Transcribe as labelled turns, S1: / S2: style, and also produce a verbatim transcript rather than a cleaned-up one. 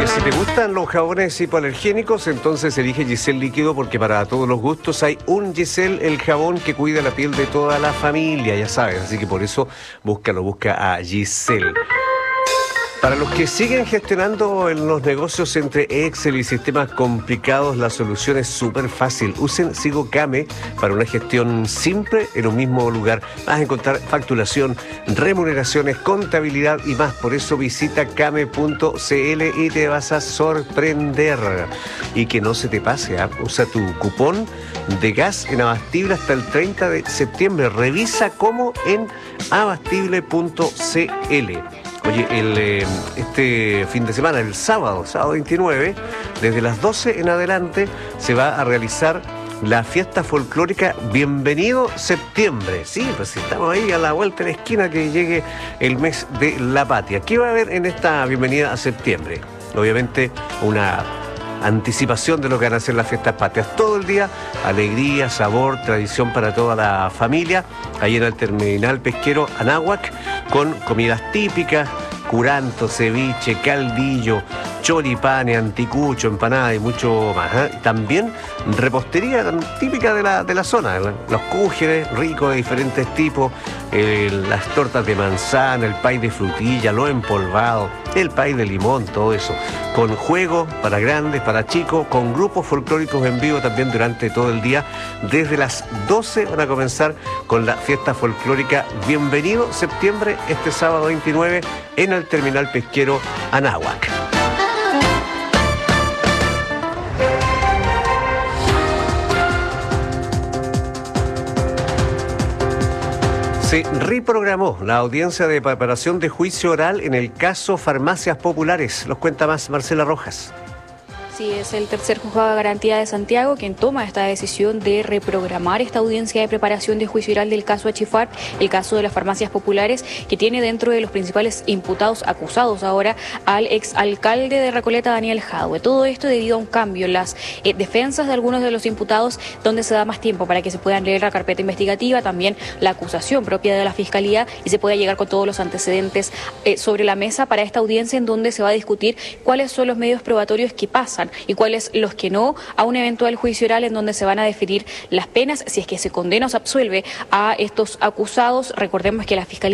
S1: Si te gustan los jabones hipoalergénicos, entonces elige Giselle Líquido, porque para todos los gustos hay un Giselle, el jabón que cuida la piel de toda la familia, ya sabes. Así que por eso búscalo, busca a Giselle. Para los que siguen gestionando en los negocios entre Excel y sistemas complicados, la solución es súper fácil. Usen SigoCame para una gestión simple en un mismo lugar. Vas a encontrar facturación, remuneraciones, contabilidad y más. Por eso visita came punto cl y te vas a sorprender. Y que no se te pase, ¿eh? Usa tu cupón de gas en Abastible hasta el treinta de septiembre. Revisa cómo en abastible punto cl. Oye, el, eh, este fin de semana, el sábado, sábado veintinueve, desde las doce en adelante se va a realizar la fiesta folclórica Bienvenido Septiembre. Sí, pues estamos ahí a la vuelta de la esquina que llegue el mes de la patria. ¿Qué va a haber en esta Bienvenida a Septiembre? Obviamente una anticipación de lo que van a ser las fiestas patrias. Todo el día, alegría, sabor, tradición para toda la familia. Ahí en el terminal pesquero Anáhuac, con comidas típicas, curanto, ceviche, caldillo, choripane, anticucho, empanada y mucho más, ¿eh? También repostería típica de la, de la zona, los cúgeres ricos de diferentes tipos, eh, las tortas de manzana, el pay de frutilla, lo empolvado, el pay de limón, todo eso, con juegos para grandes, para chicos, con grupos folclóricos en vivo también durante todo el día. Desde las doce van a comenzar con la fiesta folclórica Bienvenido Septiembre, este sábado veintinueve en el terminal pesquero Anáhuac. Se reprogramó la audiencia de preparación de juicio oral en el caso Farmacias Populares. Los cuenta más Marcela Rojas.
S2: Sí, es el tercer juzgado de garantía de Santiago quien toma esta decisión de reprogramar esta audiencia de preparación de juicio oral del caso Achifar, el caso de las farmacias populares, que tiene dentro de los principales imputados acusados ahora al exalcalde de Recoleta, Daniel Jadwe. Todo esto debido a un cambio en las eh, defensas de algunos de los imputados, donde se da más tiempo para que se puedan leer la carpeta investigativa, también la acusación propia de la Fiscalía, y se pueda llegar con todos los antecedentes eh, sobre la mesa para esta audiencia, en donde se va a discutir cuáles son los medios probatorios que pasan y cuáles los que no a un eventual juicio oral, en donde se van a definir las penas si es que se condena o se absuelve a estos acusados. Recordemos que la Fiscalía